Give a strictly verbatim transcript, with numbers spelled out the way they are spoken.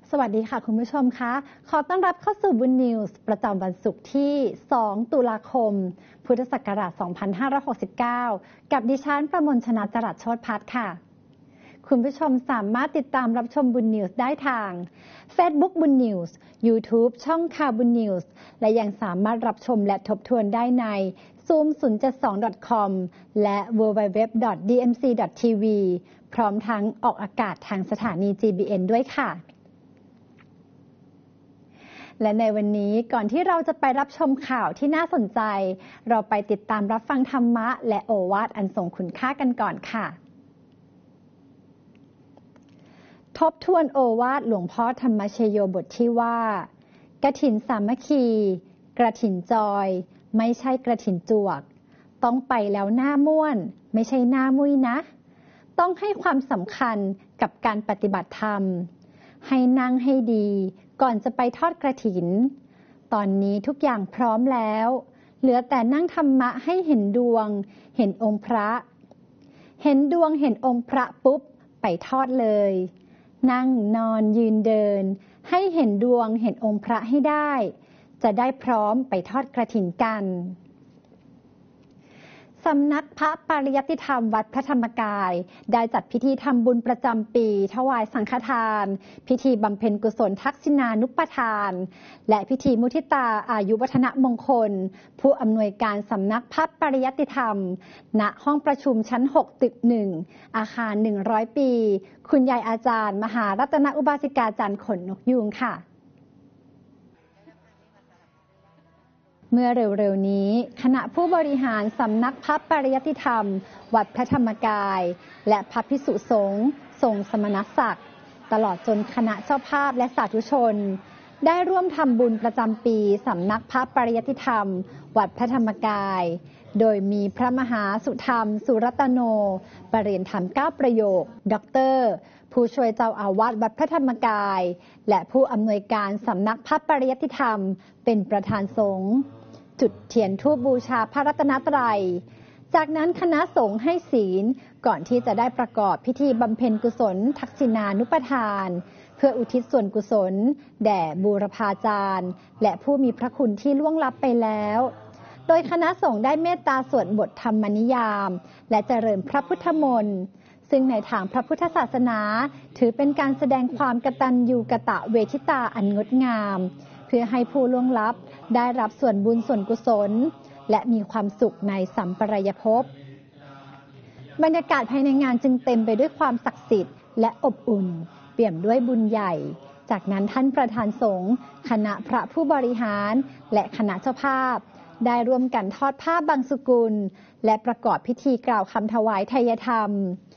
สวัสดีค่ะคุณผู้ชมคะขอต้อนรับเข้าสู่บุญนิวส์ประจำวันศุกร์ที่สองตุลาคมพุทธศักราชสองพันห้าร้อยหกสิบเก้ากับดิฉันประมลชนะจรัสโชติพัฒน์ค่ะคุณผู้ชมสามารถติดตามรับชมบุญนิวส์ได้ทาง Facebook บุญนิวส์ YouTube ช่องข่าวบุญนิวส์และยังสามารถรับชมและทบทวนได้ใน ซูม ศูนย์เจ็ดสอง ดอท คอม และ ดับเบิลยู ดับเบิลยู ดับเบิลยู ดอท ดี เอ็ม ซี ดอท ที วี พร้อมทั้งออกอากาศทางสถานี จี บี เอ็น ด้วยค่ะและในวันนี้ก่อนที่เราจะไปรับชมข่าวที่น่าสนใจเราไปติดตามรับฟังธรรมะและโอวาทอันทรงคุณค่ากันก่อนค่ะทบทวนโอวาทหลวงพ่อธรรมชโยบทที่ว่ากฐินสามัคคีกฐินจอยไม่ใช่กฐินจวกต้องไปแล้วหน้าม่วนไม่ใช่หน้ามุ้ยนะต้องให้ความสำคัญกับการปฏิบัติธรรมให้นั่งให้ดีก่อนจะไปทอดกฐินตอนนี้ทุกอย่างพร้อมแล้วเหลือแต่นั่งธรรมะให้เห็นดวงเห็นองค์พระเห็นดวงเห็นองค์พระปุ๊บไปทอดเลยนั่งนอนยืนเดินให้เห็นดวงเห็นองค์พระให้ได้จะได้พร้อมไปทอดกฐินกันสำนักพระปริยัติธรรมวัดพระธรรมกายได้จัดพิธีทำบุญประจำปีถวายสังฆทานพิธีบำเพ็ญกุศลทักษิณานุปทานและพิธีมุทิตาอายุวัฒนมงคลผู้อำนวยการสำนักพระปริยัติธรรมณห้องประชุมชั้นหกตึกหนึ่งอาคารหนึ่งร้อยปีคุณยายอาจารย์มหารัตนอุบาสิกาจารย์ขนนกยูงค่ะเมื่อเร็วๆนี้คณะผู้บริหารสำนักพระปริยัติธรรมวัดพระธรรมกายและพระภิกษุสงฆ์ทรงสมณศักดิ์ตลอดจนคณะเจ้าภาพและสาธุชนได้ร่วมทำบุญประจำปีสำนักพระปริยัติธรรมวัดพระธรรมกายโดยมีพระมหาสุธรรมสุรัตโนปรริยนธรรมเก้าประโยคด็อกเตอร์ผู้ช่วยเจ้าอาวาสวัดพระธรรมกายและผู้อำนวยการสำนักพระปริยัติธรรมเป็นประธานสงฆ์จุดเทียนธูปบูชาพระรัตนตรัยจากนั้นคณะสงฆ์ให้ศีลก่อนที่จะได้ประกอบพิธีบำเพ็ญกุศลทักษิณานุปทานเพื่ออุทิศส่วนกุศลแด่บูรพาจารย์และผู้มีพระคุณที่ล่วงลับไปแล้วโดยคณะสงฆ์ได้เมตตาสวดบทธรรมนิยามและเจริญพระพุทธมนต์ซึ่งในทางพระพุทธศาสนาถือเป็นการแสดงความกตัญญูกตเวทิตาอันงดงามเพื่อให้ผู้ล่วงลับได้รับส่วนบุญส่วนกุศลและมีความสุขในสัมปรายภพบรรยากาศภายในงานจึงเต็มไปด้วยความศักดิ์สิทธิ์และอบอุ่นเปี่ยมด้วยบุญใหญ่จากนั้นท่านประธานสงฆ์คณะพระผู้บริหารและคณะเจ้าภาพได้ร่วมกันทอดผ้าบางสุกุลและประกอบพิธีกล่าวคำถวายไทยธรรม